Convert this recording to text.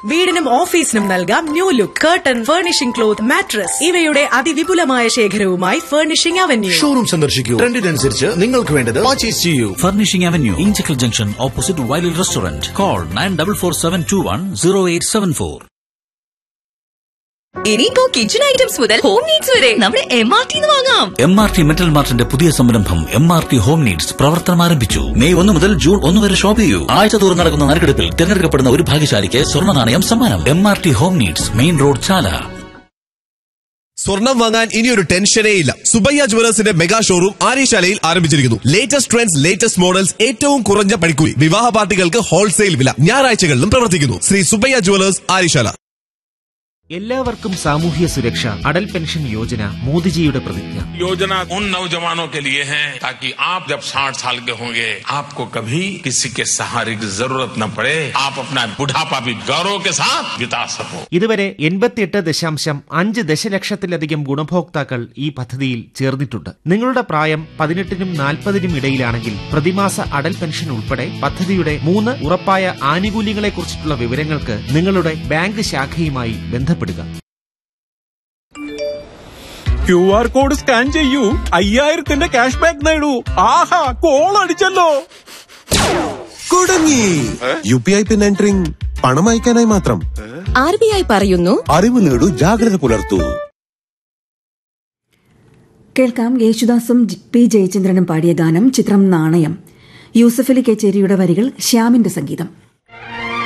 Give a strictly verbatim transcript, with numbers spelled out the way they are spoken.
വീടിനും ഓഫീസിനും നൽകാം new look. Curtain, furnishing cloth, mattress ഇവയുടെ അതിവിപുലമായ ശേഖരവുമായി ഫർണിഷിംഗ് അവന്യൂ. ഷോറൂം സന്ദർശിക്കൂ. ട്രെൻഡിനനുസരിച്ച് നിങ്ങൾക്ക് വേണ്ടത് പർച്ചേസ് ചെയ്യൂ. Furnishing avenue, Inchakkal junction, opposite വൈലിൽ restaurant. Call nine double four seven to one zero eight seven four. ഇനിയിപ്പോ kitchen items മുതൽ home needs വരെ നമ്മുടെ എം ആർ ടി വാങ്ങാം. എം ആർ ടി മെറ്റൽ മാർട്ടിന്റെ പുതിയ സംരംഭം M R T home needs പ്രവർത്തനം ആരംഭിച്ചു. May ഒന്ന് മുതൽ ജൂൺ ഒന്ന് വരെ ഷോപ്പ് ചെയ്യൂ. ആഴ്ച തോറും നടക്കുന്ന നറുക്കെടുപ്പിൽ തിരഞ്ഞെടുക്കപ്പെടുന്ന ഒരു ഭാഗ്യശാലിക്ക് സ്വർണ്ണ നാണയം സമ്മാനം. M R T home needs, main road, ചാല. സ്വർണം വാങ്ങാൻ ഇനിയൊരു ടെൻഷനേ ഇല്ല. സുബയ്യ ജുവലേഴ്സിന്റെ മെഗാ ഷോറൂം ആര്യശാലയിൽ ആരംഭിച്ചിരിക്കുന്നു. ലേറ്റസ്റ്റ് ട്രെൻഡ്സ്, ലേറ്റസ്റ്റ് മോഡൽസ്, ഏറ്റവും കുറഞ്ഞ പണിക്കൂലി, വിവാഹ പാർട്ടികൾക്ക് ഹോൾസെയിൽ വില. ഞായറാഴ്ചകളിലും പ്രവർത്തിക്കുന്നു. ശ്രീ സുബയ്യ ജുവലേഴ്സ്, ആര്യശാല. എല്ലാവർക്കും സാമൂഹ്യ സുരക്ഷ. അടൽ പെൻഷൻ യോജന മോദിജിയുടെ പ്രതിജ്ഞ. योजना उन नौजवानों के लिए है ताकि आप जब साठ साल के होंगे आपको कभी किसी के सहारे की जरूरत न पड़े. आप अपना बुढ़ापा भी गौरव के साथ बिता सको. ഇതുവരെ എൺപത്തിയെട്ട് ദശാംശം അഞ്ച് ദശലക്ഷത്തിലധികം ഗുണഭോക്താക്കൾ ഈ പദ്ധതിയിൽ ചേർന്നിട്ടുണ്ട്. നിങ്ങളുടെ പ്രായം പതിനെട്ടിനും നാൽപ്പതിനും ഇടയിലാണെങ്കിൽ പ്രതിമാസ അടൽ പെൻഷൻ ഉൾപ്പെടെ പദ്ധതിയുടെ മൂന്ന് ഉറപ്പായ ആനുകൂല്യങ്ങളെക്കുറിച്ചിട്ടുള്ള വിവരങ്ങൾക്ക് നിങ്ങളുടെ ബാങ്ക് ശാഖയുമായി ബന്ധപ്പെടുക. ക്യു ആർ കോഡ് സ്കാൻ ചെയ്യൂ, അയ്യായിരത്തിന്റെ ക്യാഷ് ബാക്ക് നേടൂ. ആഹാ, കോൾ അടിച്ചല്ലോ. കുടുങ്ങി. U P I pin entering പണം അയക്കാനായി മാത്രം. ആർ ബി ഐ പറയുന്നു, അറിവ് നേടൂ, ജാഗ്രത പുലർത്തൂ. കേൾക്കാം യേശുദാസും പി ജയചന്ദ്രനും പാടിയ ഗാനം. ചിത്രം നാണയം. യൂസഫലി കേച്ചേരിയുടെ വരികൾ, ശ്യാമിന്റെ സംഗീതം.